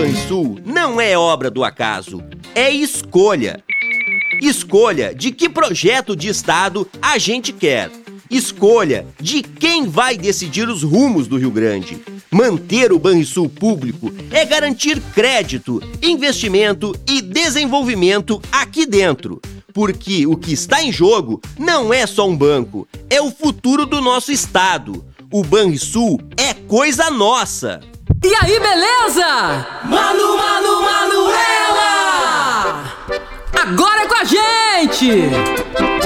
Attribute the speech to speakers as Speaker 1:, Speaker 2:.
Speaker 1: Banrisul não é obra do acaso, é escolha. Escolha de que projeto de Estado a gente quer. Escolha de quem vai decidir os rumos do Rio Grande. Manter o Banrisul público é garantir crédito, investimento e desenvolvimento aqui dentro. Porque o que está em jogo não é só um banco, é o futuro do nosso estado. O Banrisul é coisa nossa.
Speaker 2: E aí, beleza? Manuela! Agora é com a gente!